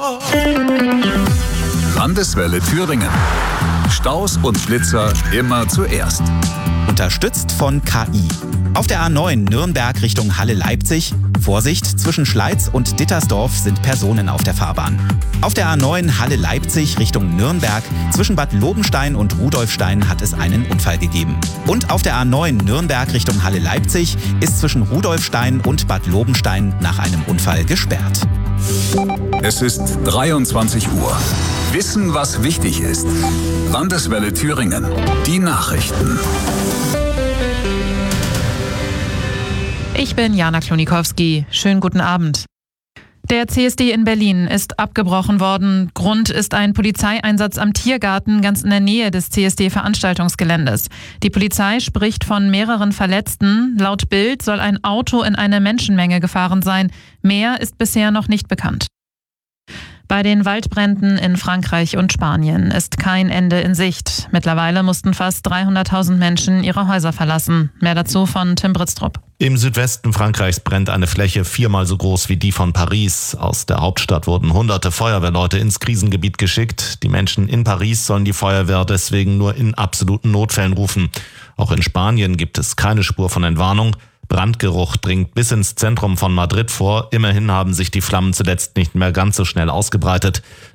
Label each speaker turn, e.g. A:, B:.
A: Landeswelle Thüringen. Staus und Blitzer immer zuerst.
B: Unterstützt von KI. Auf der A9 Nürnberg Richtung Halle-Leipzig. Vorsicht, zwischen Schleiz und Dittersdorf sind Personen auf der Fahrbahn. Auf der A9 Halle-Leipzig Richtung Nürnberg. Zwischen Bad Lobenstein und Rudolfstein hat es einen Unfall gegeben. Und auf der A9 Nürnberg Richtung Halle-Leipzig ist zwischen Rudolfstein und Bad Lobenstein nach einem Unfall gesperrt.
A: Es ist 23 Uhr. Wissen, was wichtig ist. Landeswelle Thüringen. Die Nachrichten.
C: Ich bin Jana Klonikowski. Schönen guten Abend. Der CSD in Berlin ist abgebrochen worden. Grund ist ein Polizeieinsatz am Tiergarten ganz in der Nähe des CSD-Veranstaltungsgeländes. Die Polizei spricht von mehreren Verletzten. Laut Bild soll ein Auto in eine Menschenmenge gefahren sein. Mehr ist bisher noch nicht bekannt. Bei den Waldbränden in Frankreich und Spanien ist kein Ende in Sicht. Mittlerweile mussten fast 300.000 Menschen ihre Häuser verlassen. Mehr dazu von Tim Britztrup.
D: Im Südwesten Frankreichs brennt eine Fläche 4-mal so groß wie die von Paris. Aus der Hauptstadt wurden hunderte Feuerwehrleute ins Krisengebiet geschickt. Die Menschen in Paris sollen die Feuerwehr deswegen nur in absoluten Notfällen rufen. Auch in Spanien gibt es keine Spur von Entwarnung. Brandgeruch dringt bis ins Zentrum von Madrid vor. Immerhin haben sich die Flammen zuletzt nicht mehr ganz so schnell ausgebreitet.